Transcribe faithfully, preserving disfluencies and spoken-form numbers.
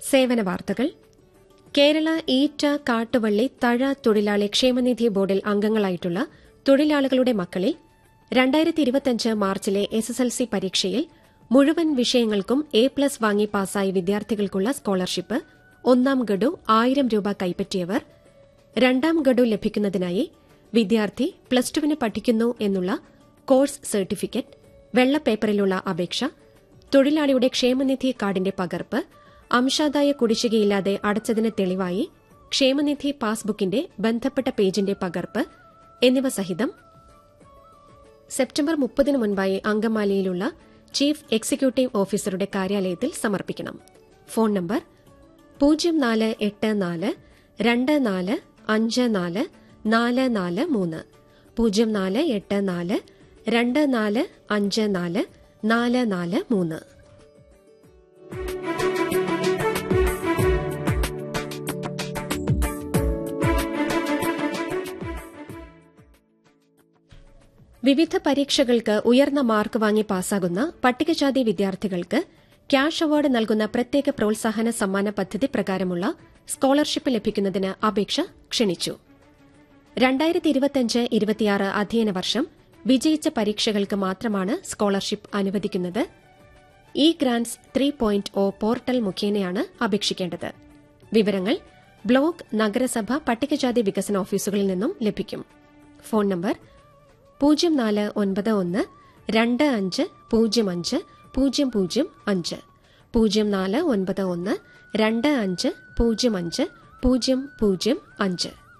സേവന വാർത്തകൾ. കേരള ഈറ്റ കാട്ടുവള്ളി തഴ തൊഴിലാളി ക്ഷേമനിധി ബോർഡിൽ അംഗങ്ങളായിട്ടുള്ള തൊഴിലാളികളുടെ മക്കളിൽ രണ്ടായിരത്തി ഇരുപത്തിയഞ്ച് മാർച്ചിലെ എസ് എസ് എൽ സി പരീക്ഷയിൽ മുഴുവൻ വിഷയങ്ങൾക്കും എ പ്ലസ് വാങ്ങി പാസായ വിദ്യാർത്ഥികൾക്കുള്ള സ്കോളർഷിപ്പ് ഒന്നാം ഗഡു ആയിരം രൂപ കൈപ്പറ്റിയവർ രണ്ടാം ഗഡു ലഭിക്കുന്നതിനായി വിദ്യാർത്ഥി പ്ലസ് ടുവിന് പഠിക്കുന്നു എന്നുള്ള കോഴ്സ് സർട്ടിഫിക്കറ്റ്, വെള്ളപ്പേപ്പറിലുള്ള അപേക്ഷ, തൊഴിലാളിയുടെ ക്ഷേമനിധി കാർഡിന്റെ പകർപ്പ്, അംശാദായ കുടിശ്ശികയില്ലാതെ അടച്ചതിന് തെളിവായി ക്ഷേമനിധി പാസ്ബുക്കിന്റെ ബന്ധപ്പെട്ട പേജിന്റെ പകർപ്പ് എന്നിവ സഹിതം സെപ്റ്റംബർ മുപ്പതിന് മുൻപായി അങ്കമാലിയിലുള്ള ചീഫ് എക്സിക്യൂട്ടീവ് ഓഫീസറുടെ കാര്യാലയത്തിൽ സമർപ്പിക്കണം. ഫോൺ നമ്പർ പൂജ്യം നാല് എട്ട് നാല് രണ്ട് നാല് അഞ്ച് നാല് നാല് നാല് മൂന്ന് പൂജ്യം നാല് എട്ട് നാല് രണ്ട് നാല് അഞ്ച് നാല് നാല് നാല് മൂന്ന്. വിവിധ പരീക്ഷകൾക്ക് ഉയർന്ന മാർക്ക് വാങ്ങി പാസ്സാകുന്ന പട്ടികജാതി വിദ്യാർത്ഥികൾക്ക് ക്യാഷ് അവാർഡ് നൽകുന്ന പ്രത്യേക പ്രോത്സാഹന സമ്മാന പദ്ധതി പ്രകാരമുള്ള സ്കോളർഷിപ്പ് ലഭിക്കുന്നതിന് അപേക്ഷ ക്ഷണിച്ചു. രണ്ടായിരത്തി ഇരുപത്തിയഞ്ച് ഇരുപത്തിയാറ് അധ്യയന വർഷം വിജയിച്ച പരീക്ഷകൾക്ക് മാത്രമാണ് സ്കോളർഷിപ്പ് അനുവദിക്കുന്നത്. E grants three point O portal മുഖേനയാണ് അപേക്ഷിക്കേണ്ടത്. വിവരങ്ങൾ ബ്ലോക്ക്, നഗരസഭ, പട്ടികജാതി വികസന ഓഫീസുകളിൽ നിന്നും ലഭിക്കും. ഫോൺ നമ്പർ പൂജ്യം നാല് ഒൻപത് ഒന്ന് രണ്ട് അഞ്ച് പൂജ്യം അഞ്ച് പൂജ്യം പൂജ്യം അഞ്ച് പൂജ്യം നാല് ഒൻപത് ഒന്ന് രണ്ട് അഞ്ച് പൂജ്യം അഞ്ച് പൂജ്യം പൂജ്യം അഞ്ച്.